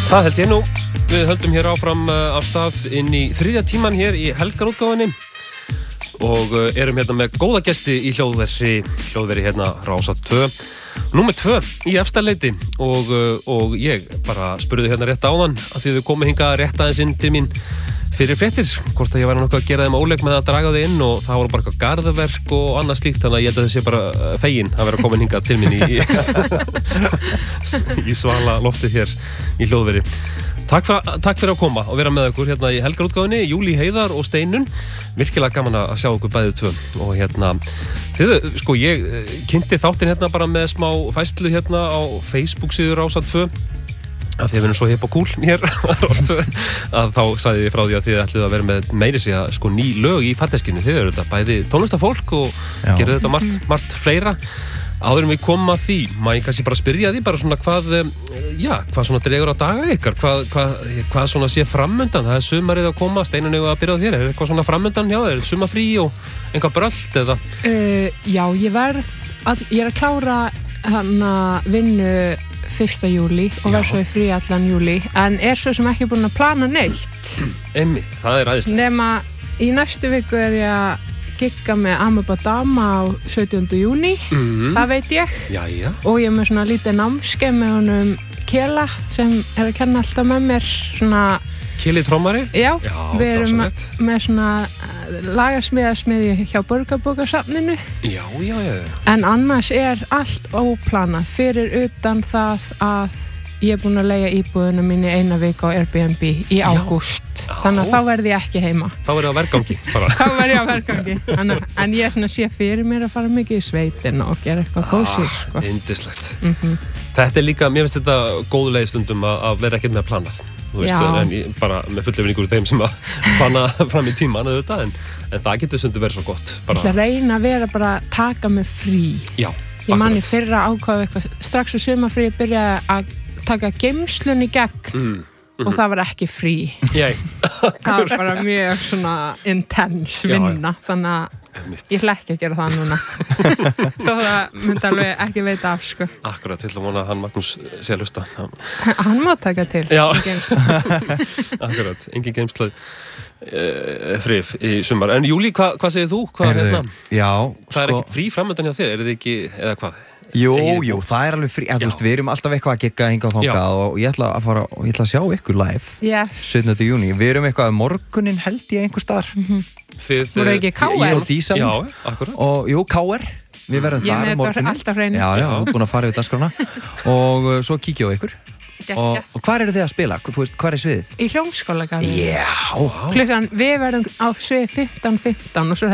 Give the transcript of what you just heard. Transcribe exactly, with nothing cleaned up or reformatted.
Það held ég nú. Við höldum hér áfram af stað inn í þriðja tíman hér í helgarútgáfunni og erum hérna með góða gesti í hljóðveri, hljóðveri hérna Rása tvö. Númer tvö í Efstaleiti og, og ég bara spurði hérna rétt áðan að því þau komið hingað rétt aðeins inn til mín fyrir fréttir, hvort að ég væri nokkuð að gera þeim óleik með að draga þau inn og það voru bara eitthvað garðverk og annað slíkt, þannig að ég held að þau sé bara fegin að vera komin hingað til mín í, í, í svala loftið hér í hljóðveri. Takk fyrir, takk fyrir að koma og vera með okkur hérna í helgarútgáfunni, Júlí Heiðar og Steinun. Virkilega gaman að sjá okkur bæði tvö og hérna, þið, sko ég kynnti þáttinn hérna bara með smá fæslu hérna á Facebook síður Rása tvö. Að því að við erum svo hipp og cool hér að þá sagði ég frá því að þið ætluðu að vera með meiri sig að sko ný lög í farteskinu. Þið eru þetta bæði tónlistafólk og gerðu þetta margt, margt fleira. Áður en við komum að því, maður kannski bara spyrja því bara svona hvað, já, hvað svona dregur á daga ykkar, hvað, hvað, hvað svona sé framundan, það er sumarið að koma, Steinun eigum að byrja á þér, er eitthvað svona framundan hjá þér, er sumarfrí og einhvað brölt eða? Uh, já, ég verð, all, ég er að klára hana vinnu fyrsta júlí og verð svo í frí allan júlí, en er svo sem ekki búin að plana neitt. Einmitt, það er æðislegt. Nema í næstu viku er ég að gigga með Amabadama á sautjánda júní, mm-hmm. það veit ég. Jæja. Og ég er með svona lítið námskeið með honum Kela sem er að kenna alltaf með mér svona... Keli trommari? Já, Já við erum með, með svona lagasmiðasmiði hjá Borgarbókasafninu. Já, já, já. En annars er allt óplanað fyrir utan það að ég er búin að leigja íbúðuna mín í eina viku á Airbnb í ágúst. Þannig að þá verð ég ekki heima. Þá verð ég á vergangi bara. Þá verð ég á vergangi. En, en ég svona sé fyrir mér að fara mikið í sveitin og gera eitthvað kósið. Ah, sko. Yndislegt. Mm-hmm. Þetta er líka, mér finnst þetta góðu leið stundum að, að vera ekkert með planað. Þú veist, en ég, bara með fullöfningur þeim sem að plana fram í tíman auðvitað, en, en það getur stundum verið svo gott. Bara... Ég ætla að reyna að vera bara að taka mig frí. Já, ég man í fyrra ákváðu eitthvað, strax á sumarfrí byrjaði að taka geymslun í gegn mm, mm-hmm. og það var ekki frí. Jæ, það var bara mjög svona intense vinna, já, þannig að ég ætla ekki að gera það núna. Þó það myndi alveg ekki veita af, sko. Akkurat, til að vona að hann Magnús sé að hlusta. Hann má taka til. Já, akkurat, engin geymsla uh, þrif í sumar. En Júlí, hva, hvað segir þú? Hvað, Heyrðu, hérna? Já, það er sko... ekki frí framöndan hjá þér, er þið ekki, eða hvað? Jú, jú, það er alveg frí, að, þú veist, við erum alltaf eitthvað að gigga hingað og þangað og ég ætla að fara, og ég ætla að sjá ykkur live yes. sautjánda júní, við erum eitthvað morgunin held ég einhver staðar. Mm-hmm. Þið, voru ekki K R? Ég og Dísa. Já, akkurat. Og jú, K R, við verðum þar morgunin. Ég með alltaf hreinu. Já, já, þú er búin að fara yfir dagskrána og uh, svo kíkja á ykkur. Og, og hvað eru þið að spila? Þú veist, hvað er sviðið? Í Hljómskálagarðinum. Já. Klukkan, við verðum á svið fimmtán fimmtán og svo